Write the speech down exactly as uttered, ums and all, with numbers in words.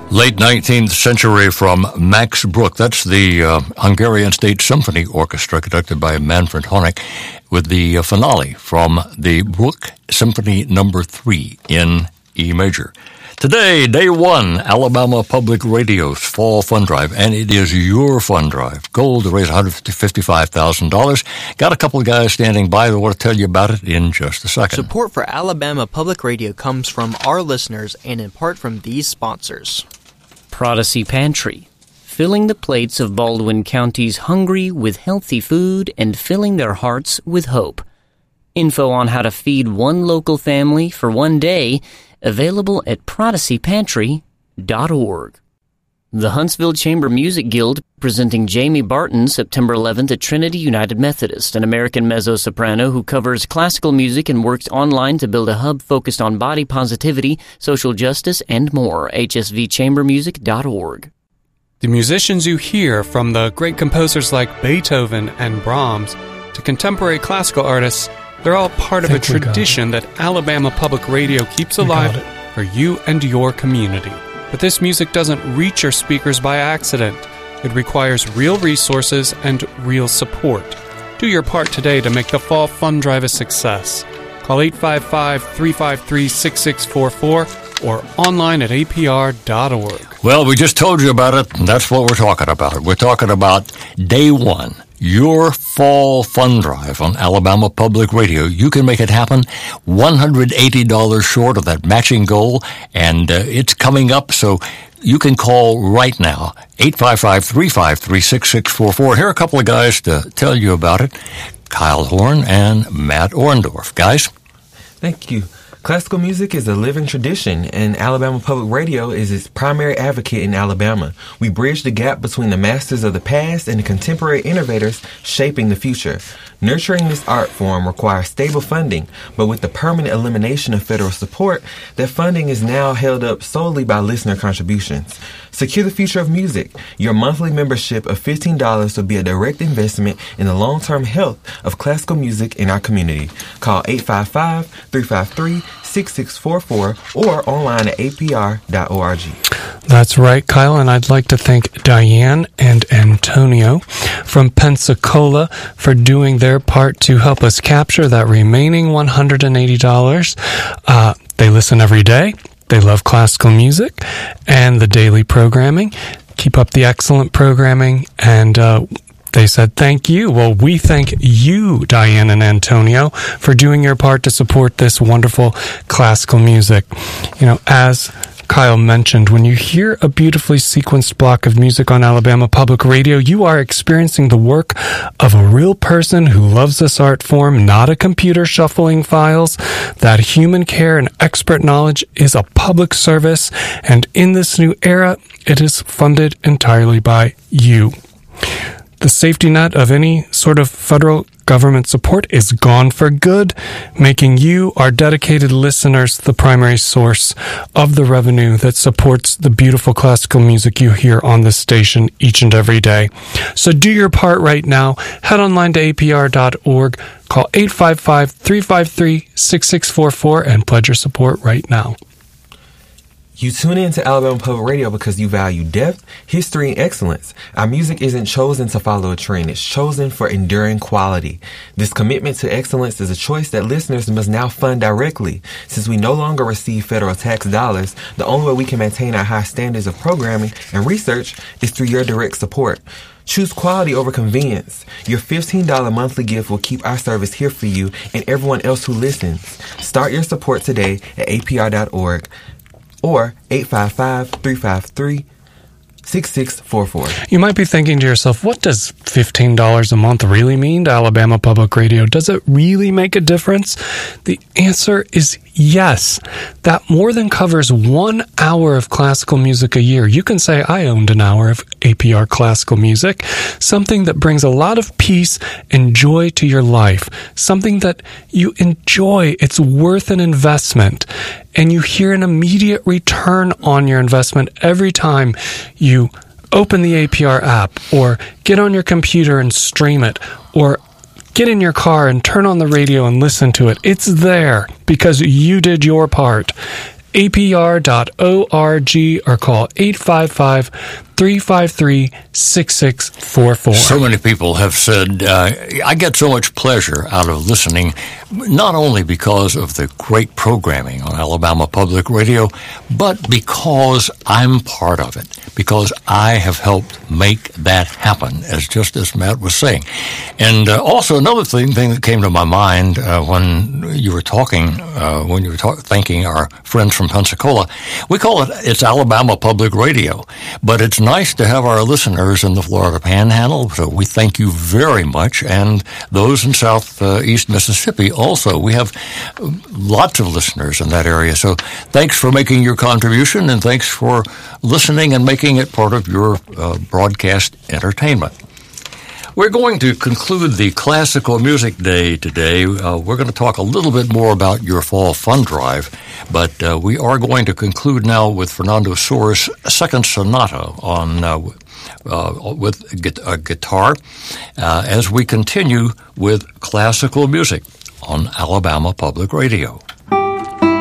Late nineteenth century from Max Bruch. That's the uh, Hungarian State Symphony Orchestra, conducted by Manfred Honeck, with the uh, finale from the Bruch Symphony Number Three in E major. Today, day one, Alabama Public Radio's Fall Fund Drive, and it is your fund drive. Goal to raise one hundred fifty-five thousand dollars. Got a couple of guys standing by that want to tell you about it in just a second. Support for Alabama Public Radio comes from our listeners and in part from these sponsors. Prodigy Pantry, filling the plates of Baldwin County's hungry with healthy food and filling their hearts with hope. Info on how to feed one local family for one day, available at prodigy pantry dot org. The Huntsville Chamber Music Guild presenting Jamie Barton September eleventh at Trinity United Methodist, an American mezzo-soprano who covers classical music and works online to build a hub focused on body positivity, social justice, and more. H S V chamber music dot org. The musicians you hear, from the great composers like Beethoven and Brahms to contemporary classical artists, they're all part of a tradition that Alabama Public Radio keeps alive for you and your community. But this music doesn't reach your speakers by accident. It requires real resources and real support. Do your part today to make the Fall Fund Drive a success. Call eight five five, three five three, six six four four or online at A P R dot org. Well, we just told you about it, and that's what we're talking about. We're talking about day one, your Fall Fund Drive on Alabama Public Radio. You can make it happen, one hundred eighty dollars short of that matching goal, and uh, it's coming up, so you can call right now, eight five five, three five three, six six four four. Here are a couple of guys to tell you about it, Kyle Horn and Matt Orndorff. Guys? Thank you. Classical music is a living tradition, and Alabama Public Radio is its primary advocate in Alabama. We bridge the gap between the masters of the past and the contemporary innovators shaping the future. Nurturing this art form requires stable funding, but with the permanent elimination of federal support, that funding is now held up solely by listener contributions. Secure the future of music. Your monthly membership of fifteen dollars will be a direct investment in the long-term health of classical music in our community. Call eight five five, three five three, six six four four or online at A P R dot org. That's right, Kyle, and I'd like to thank Diane and Antonio from Pensacola for doing their part to help us capture that remaining one hundred eighty dollars. Uh, they listen every day. They love classical music and the daily programming. Keep up the excellent programming, and uh, they said thank you. Well, we thank you, Diane and Antonio, for doing your part to support this wonderful classical music. You know, as Kyle mentioned, when you hear a beautifully sequenced block of music on Alabama Public Radio, you are experiencing the work of a real person who loves this art form, not a computer shuffling files. That human care and expert knowledge is a public service, and in this new era, it is funded entirely by you. The safety net of any sort of federal government support is gone for good, making you, our dedicated listeners, the primary source of the revenue that supports the beautiful classical music you hear on this station each and every day. So do your part right now. Head online to A P R dot org, call eight five five, three five three, six six four four, and pledge your support right now. You tune in to Alabama Public Radio because you value depth, history, and excellence. Our music isn't chosen to follow a trend. It's chosen for enduring quality. This commitment to excellence is a choice that listeners must now fund directly. Since we no longer receive federal tax dollars, the only way we can maintain our high standards of programming and research is through your direct support. Choose quality over convenience. Your fifteen dollars monthly gift will keep our service here for you and everyone else who listens. Start your support today at A P R dot org. Or eight five five, three five three, six six four four. You might be thinking to yourself, what does fifteen dollars a month really mean to Alabama Public Radio? Does it really make a difference? The answer is yes. That more than covers one hour of classical music a year. You can say, I owned an hour of A P R classical music, something that brings a lot of peace and joy to your life, something that you enjoy. It's worth an investment, and you hear an immediate return on your investment every time you open the A P R app or get on your computer and stream it, or get in your car and turn on the radio and listen to it. It's there because you did your part. A P R dot org or call eight five five, three five three, six six four four. So many people have said, uh, I get so much pleasure out of listening, not only because of the great programming on Alabama Public Radio, but because I'm part of it, because I have helped make that happen, as just as Matt was saying. And uh, also another thing, thing that came to my mind uh, when you were talking, uh, when you were talk- thanking our friends from Pensacola, we call it, it's Alabama Public Radio, but it's nice to have our listeners in the Florida Panhandle, so we thank you very much, and those in southeast uh, Mississippi also. We have lots of listeners in that area, so thanks for making your contribution, and thanks for listening and making it part of your uh, broadcast entertainment. We're going to conclude the Classical Music Day today. Uh, we're going to talk a little bit more about your Fall Fund Drive, but uh, we are going to conclude now with Fernando Soares' Second Sonata on uh, uh, with a guitar uh, as we continue with classical music on Alabama Public Radio.